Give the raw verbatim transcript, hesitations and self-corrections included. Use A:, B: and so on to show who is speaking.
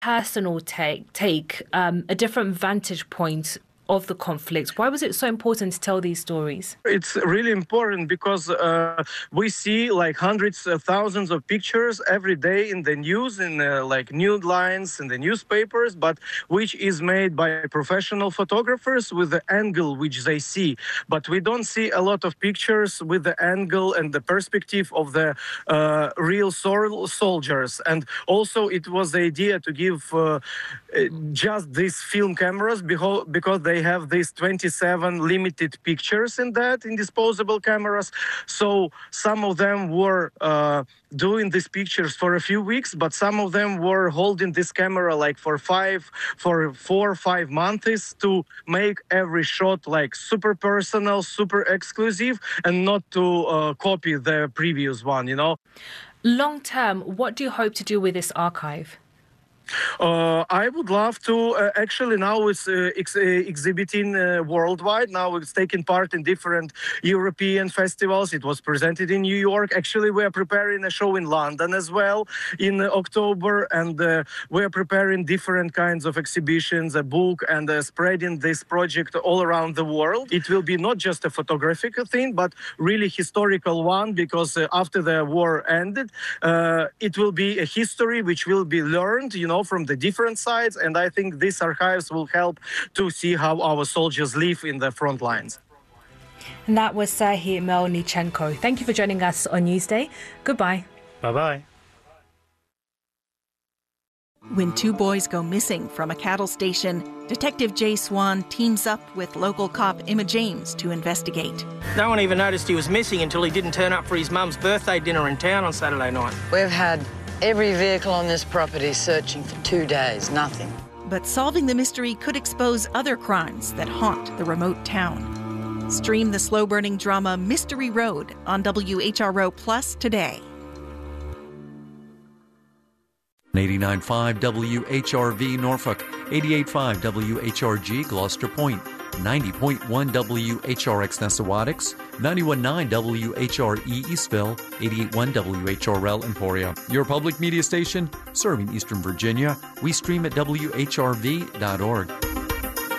A: personal take, take um, a different vantage point of the conflict. Why was it so important to tell these stories?
B: It's really important because uh, we see like hundreds of thousands of pictures every day in the news, in uh, like news lines in the newspapers, but which is made by professional photographers with the angle which they see. But we don't see a lot of pictures with the angle and the perspective of the uh, real sol- soldiers. And also it was the idea to give uh, just these film cameras beho- because they have these twenty-seven limited pictures in that, in disposable cameras. So some of them were uh, doing these pictures for a few weeks, but some of them were holding this camera like for five, for four, five months to make every shot like super personal, super exclusive, and not to uh, copy the previous one, you know.
A: Long term, what do you hope to do with this archive?
B: Uh, I would love to. Uh, actually, now it's uh, ex- uh, exhibiting uh, worldwide. Now it's taking part in different European festivals. It was presented in New York. Actually, we are preparing a show in London as well in uh, October, and uh, we are preparing different kinds of exhibitions, a book, and uh, spreading this project all around the world. It will be not just a photographic thing, but really historical one, because uh, after the war ended, uh, it will be a history which will be learned, you know, from the different sides, and I think these archives will help to see how our soldiers live in the front lines.
A: And that was Serhiy Melnichenko. Thank you for joining us on Newsday. Goodbye.
C: Bye-bye.
D: When two boys go missing from a cattle station, Detective Jay Swan teams up with local cop Emma James to investigate.
E: No one even noticed he was missing until he didn't turn up for his mum's birthday dinner in town on Saturday night.
F: We've had every vehicle on this property searching for two days, nothing.
D: But solving the mystery could expose other crimes that haunt the remote town. Stream the slow-burning drama Mystery Road on W H R O Plus today.
G: eighty-nine point five W H R V Norfolk, eighty-eight point five W H R G Gloucester Point, ninety point one W H R X Nessawadix, ninety-one point nine W H R E Eastville, eighty-eight point one W H R L Emporia. Your public media station serving Eastern Virginia. We stream at W H R V dot org.